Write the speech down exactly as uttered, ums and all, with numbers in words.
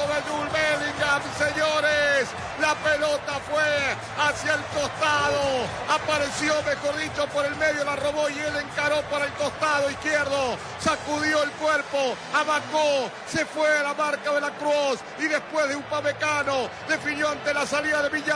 de Jude Bellingham, señores. La pelota fue hacia el costado. Apareció, mejor dicho, por el medio, la robó y él encaró para el costado izquierdo. Sacudió el cuerpo, abacó, se fue a la marca de la Cruz y después de un Upamecano definió ante la salida de Villar.